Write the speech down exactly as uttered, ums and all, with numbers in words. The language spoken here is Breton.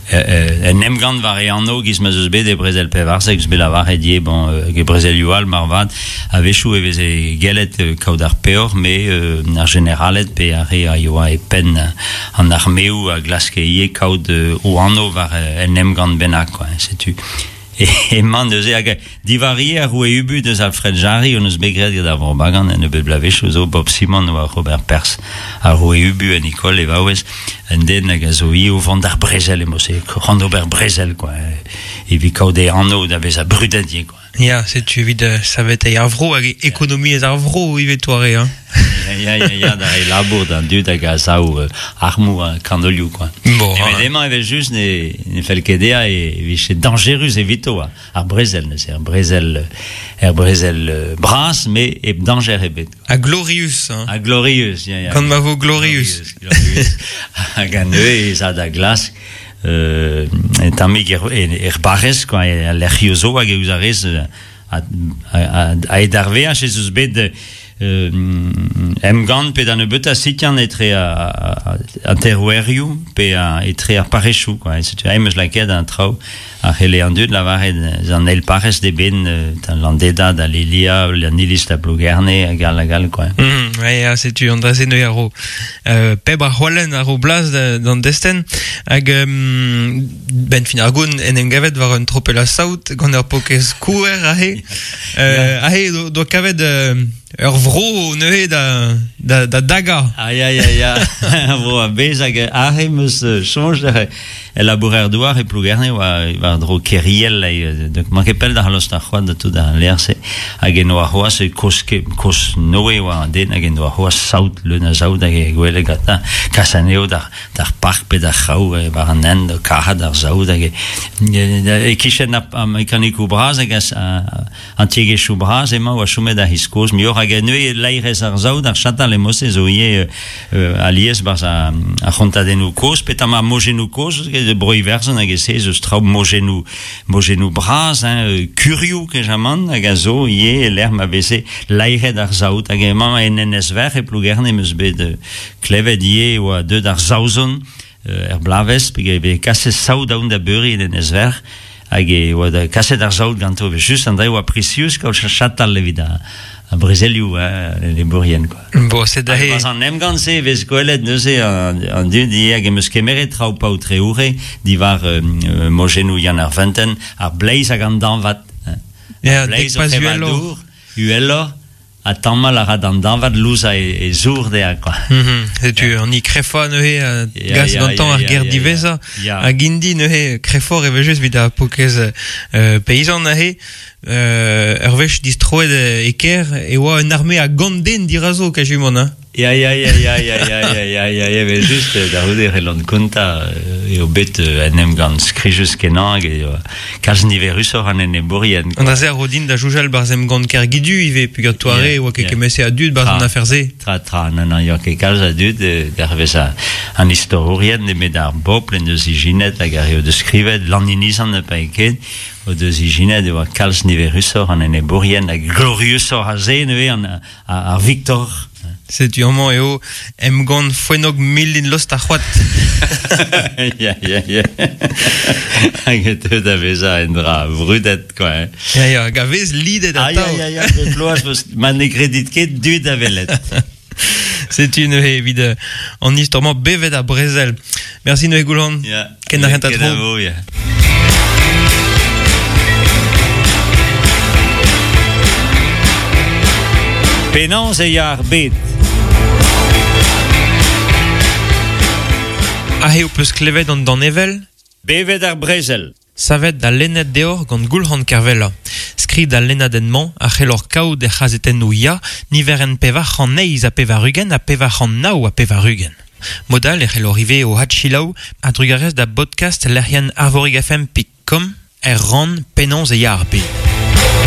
en emgant var e anno giz ma eus bet e brezel pevarsek eus bet la var e die bon e brezel youal marvad a vechou e vez e gelet kaout ar peor me ar generalet pe are a yoa e pen an armeou a glaske ie kaout o anno var en emgant benak quoi setu et, et man deus e hag divarie ar roue ubu deus Alfred Jarry on eus begret gant ar vorbagan en e bet blavechou zo Bob Simon ou Robert Pers ar roue ubu en ikol e vaouez en den hag a zo i o vant ar brezel e mos e rand ober brezel quoi e vi kaout e anno da vez a brudadie quoi. Ja, setu evit savet e ar vro hag ekonomi ez ar vro ivet toare hein. Ya ya ya da e labour d'un dud hag a zaou armou a kandolioù quoi. Bon, e demain evel just ne ne felkedea e viche dangerus evito ar brezel ne ar brezel ar brezel bras mais e danger ebet. A glorious hein. A glorious ya ya. Quand ma vo glorious. Glorious. Hag an eus e zad a glas euh et amig er er barres quoi e l'erioso hag eus arez a a a edarve a chez eus bet Euh, emgant pe dan e beut a sitian etre a, a, a terwerioù pe a etre ar parechou quoi. Setu a emeus laket an trao a c'hele an dud lavaret an el parez de ben tan landeda da Lilia l'an ilis da Plougerne a gal a gal quoi. Mm, ouais, ah, setu an drazen eo aro euh, peb ar c'hoalen aro blaz d'an desten hag um, ben fin ar goun en em gavet war un tropel a saout gant ar pokez kouer a he euh, a he do, do kavet euh, ur vro neuze da, da, da daga. Aïe, aïe, aïe, aïe. Vro a bez hag a he meus chanj d'ar e labourer douar e Plougerne oa war dro keriel donc man kepel d'ar lost ar c'hoad da tout d'ar lerse hag en oa c'hoaz e kos, kos noe oa den hag en oa c'hoaz saout leun a saout hag e gwele gata kasaneo d'ar, d'ar park pe d'ar c'hao war an en da kahat d'ar saout hag e e kichen a mekanikou braz hag an tiegechou braz ema oa chomet a hiskoz mi hag en eue lairez ar saout ar chatal e mose zo ie a liez barz a c'hontadennou koz petam a mogenou koz de broi versen hag ese eus traoù mogenou mogenou braz hein, kurioù ke jamant hag a zo ie l'er ma veze lairet ar saout hag emañ en enez ver e Plougerne meus bet klevet ie oa deud ar saouzon er blavez pe e kaset saout aoun da beuri en enez ver hag e oa da kaset ar saout ganto ve just an dre oa precius kaout chatal evit a a brezelioù hein, les bourriennes quoi. Bon, c'est da he. Pas an emgant se vez gwelet neuze an, an dud ie hag emeus kemeret traoù paoù treoure di var euh, mogenou yann ar venten ar bleiz hag an danvat. Ja, bleiz dek pas o uello. uello a tammal a rad an danvat louz a e, e zour dea quoi. Mhm, setu an i krefa neuze gaz gantan ar ger diveza a gindi neuze krefor eve just vid a pokez euh, paysan a he euh, ur vech distroet e ker e oa un armé a ganden dirazo kajumon hein. Ya ya ya ya ya ya ya ya ya ya ve just da oude relant konta eo bet en emgant skrijus kenan hag eo kalz niverus or an en e bourrien. An a zer rodin da joujal barz emgant ker gidu ive pugat toare oa keke mese a dud barz an afer ze. Tra tra nan an eo ke kalz a dud der vez an historien de met ar bopl en deus ijinet hag ar eo de skrivet lan inizan ne pa eket o deus ijinet eo kalz niverus or an en e bourrien hag glorius or a ze neuze an ar Victor. Setu amant eo emgant fouenog millin lost ar c'hoad. Ya ya ya. Hag e teud a veza en dra vrudet quoi. Ya ya, hag a vez lidet a tao. Ya ya ya, bet loaz man e kredit ket dud a velet. Setu neuze evit an istorman bevet a brezel. Merci neuze Goulon. Ya. Ken a rent a tro. Ken a vo, ya. Penans e yar bet. A he o peus klevet an dan evel? Bevet ar brezel. Savet da lennet deor gant goulc'han kervella. Skri da lennadenman a c'hellor kaout e c'hazeten nou ya niver en pevach an neiz a pevarugen a pevach an nao a pevarugen. Modal e c'hellor ive o hatchilaou a drugarez da podcast lerien arvorig f m pic com er ran penans e yar bet.